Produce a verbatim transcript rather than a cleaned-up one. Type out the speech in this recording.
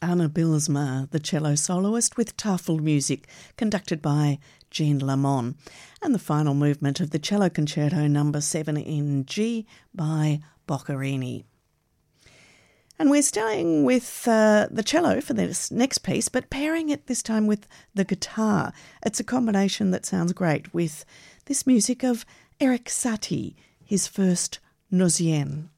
Anna Bilsma, the cello soloist, with Tafel music conducted by Jean Lamont, and the final movement of the Cello Concerto number seven in G by Boccherini. And we're starting with uh, the cello for this next piece, but pairing it this time with the guitar. It's a combination that sounds great with this music of Erik Satie, his first Nausicaä.